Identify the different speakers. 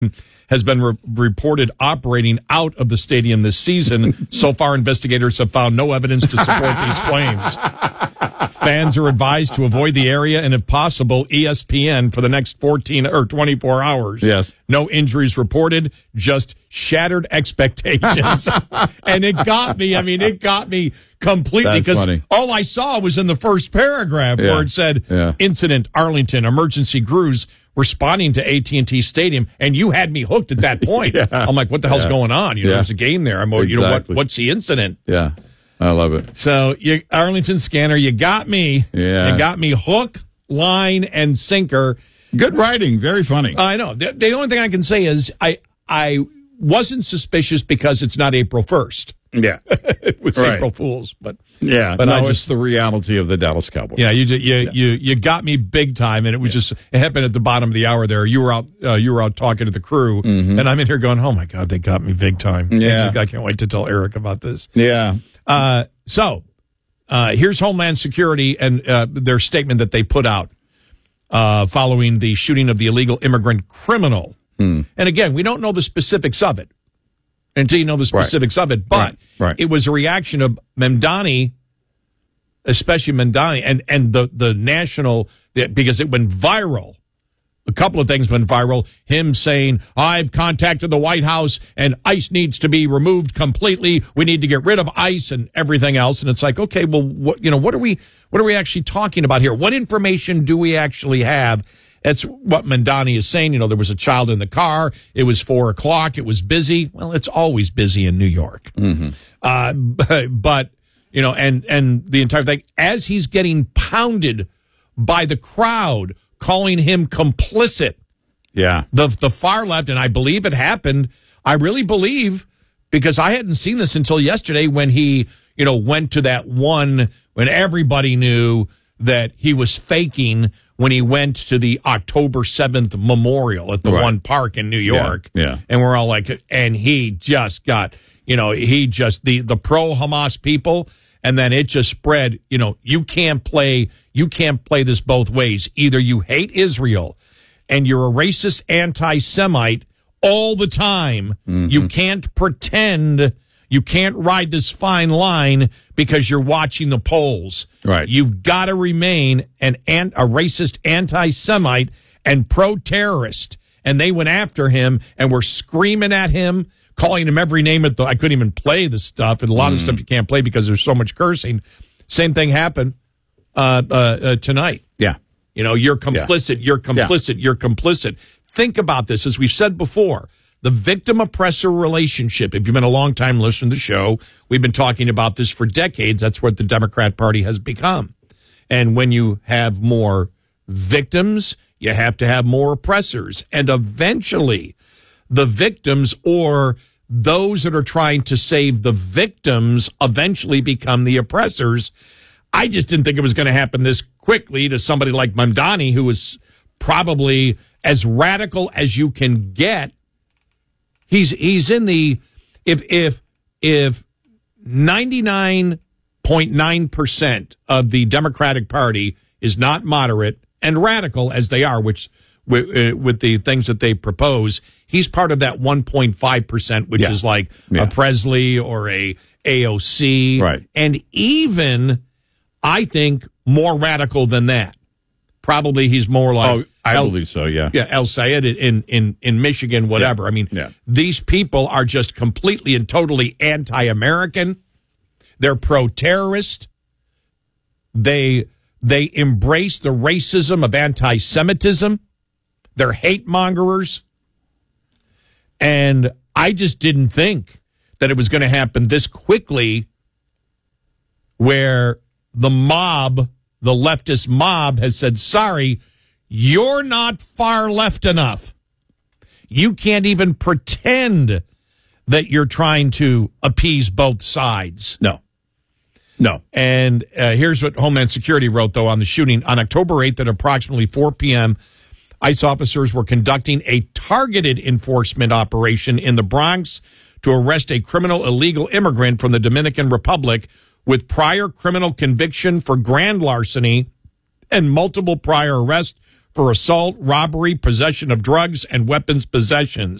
Speaker 1: has been reported operating out of the stadium this season. So far, investigators have found no evidence to support these claims. Fans are advised to avoid the area and, if possible, ESPN for the next 14 or 24 hours.
Speaker 2: Yes.
Speaker 1: No injuries reported, just shattered expectations. And it got me. I mean, it got me completely because all I saw was in the first paragraph where it said, incident, Arlington, emergency crews responding to AT&T Stadium, and you had me hooked at that point. I'm like, what the hell's going on? You know, there's a game there. You know, what's the incident?
Speaker 2: Yeah, I love it.
Speaker 1: So, Arlington Scanner, you got me.
Speaker 2: Yeah.
Speaker 1: You got me hook, line, and sinker.
Speaker 2: Good writing. Very funny.
Speaker 1: I know. The only thing I can say is I wasn't suspicious because it's not April 1st.
Speaker 2: Yeah.
Speaker 1: It was April Fool's, but
Speaker 2: but no, it's the reality of the Dallas Cowboys.
Speaker 1: Yeah, you got me big time, and it was just it happened at the bottom of the hour there. You were out talking to the crew, and I'm in here going, "Oh my God, they got me big time."
Speaker 2: Yeah,
Speaker 1: I can't wait to tell Eric about this.
Speaker 2: Yeah.
Speaker 1: So here's Homeland Security and their statement that they put out following the shooting of the illegal immigrant criminal. And again, we don't know the specifics of it until you know the specifics of it. But it was a reaction of Mamdani, especially Mamdani, and the national, because it went viral. A couple of things went viral. Him saying, I've contacted the White House and ICE needs to be removed completely. We need to get rid of ICE and everything else. And it's like, okay, well, what are we actually talking about here? What information do we actually have? That's what Mamdani is saying. You know, there was a child in the car. It was 4:00. It was busy. Well, it's always busy in New York. But, you know, and the entire thing, as he's getting pounded by the crowd, calling him complicit.
Speaker 2: Yeah.
Speaker 1: The far left, and I believe it happened. I really believe, because I hadn't seen this until yesterday when he, you know, went to that one, when everybody knew that he was faking when he went to the October 7th memorial at the one park in New York.
Speaker 2: Yeah.
Speaker 1: And we're all like, and he just got, you know, the pro-Hamas people, and then it just spread, you know, you can't play this both ways. Either you hate Israel and you're a racist anti-Semite all the time. You can't pretend, you can't ride this fine line because you're watching the polls.
Speaker 2: Right.
Speaker 1: You've got to remain a racist anti-Semite and pro-terrorist. And they went after him and were screaming at him, calling him every name. I couldn't even play the stuff. And a lot of stuff you can't play because there's so much cursing. Same thing happened tonight.
Speaker 2: Yeah.
Speaker 1: You know, you're complicit, you're complicit, you're complicit. Think about this. As we've said before, the victim-oppressor relationship, if you've been a long-time listener to the show, we've been talking about this for decades. That's what the Democrat Party has become. And when you have more victims, you have to have more oppressors. And eventually, the victims, or those that are trying to save the victims, eventually become the oppressors. I just didn't think it was going to happen this quickly to somebody like Mamdani, who is probably as radical as you can get. He's in the, if 99.9% of the Democratic Party is not moderate and radical as they are, which with the things that they propose, he's part of that 1.5%, which is like a Presley or a AOC.
Speaker 2: Right.
Speaker 1: And even, I think, more radical than that. Probably he's more like...
Speaker 2: I believe so, yeah.
Speaker 1: Yeah, El Sayed in Michigan, whatever. I mean, these people are just completely and totally anti-American. They're pro-terrorist. They embrace the racism of anti-Semitism. They're hate-mongers. And I just didn't think that it was going to happen this quickly, where the mob, the leftist mob, has said, sorry, you're not far left enough. You can't even pretend that you're trying to appease both sides.
Speaker 2: No.
Speaker 1: And here's what Homeland Security wrote, though, on the shooting. On October 8th at approximately 4 p.m., ICE officers were conducting a targeted enforcement operation in the Bronx to arrest a criminal illegal immigrant from the Dominican Republic with prior criminal conviction for grand larceny and multiple prior arrests for assault, robbery, possession of drugs, and weapons possessions.